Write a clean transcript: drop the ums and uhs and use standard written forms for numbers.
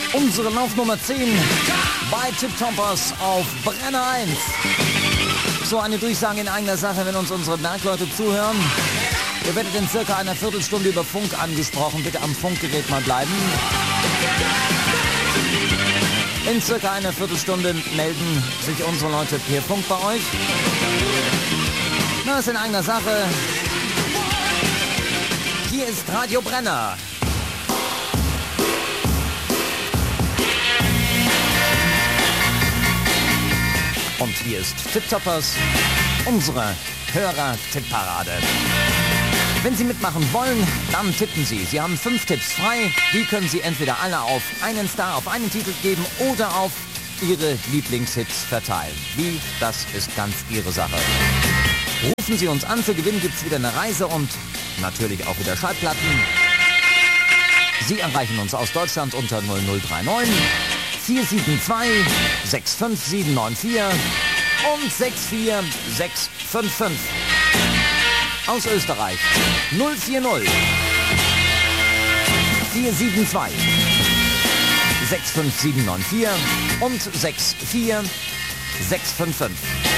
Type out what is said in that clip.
Unsere Laufnummer 10 bei Tip-Toppers auf Brenner 1. So eine Durchsage in eigener Sache, wenn uns unsere Bergleute zuhören. Ihr werdet in circa einer Viertelstunde über Funk angesprochen. Bitte am Funkgerät mal bleiben. In circa einer Viertelstunde melden sich unsere Leute per Funk bei euch. Na, ist in eigener Sache. Hier ist Radio Brenner. Und hier ist Tip-Toppers, unsere Hörer-Tipp-Parade. Wenn Sie mitmachen wollen, dann tippen Sie. Sie haben 5 Tipps frei. Die können Sie entweder alle auf einen Star, auf einen Titel geben oder auf Ihre Lieblingshits verteilen. Wie, das ist ganz Ihre Sache. Rufen Sie uns an, für Gewinn gibt es wieder eine Reise und natürlich auch wieder Schallplatten. Sie erreichen uns aus Deutschland unter 0039 472 65794 und 64655. Aus Österreich 040 472 65794 und 64655.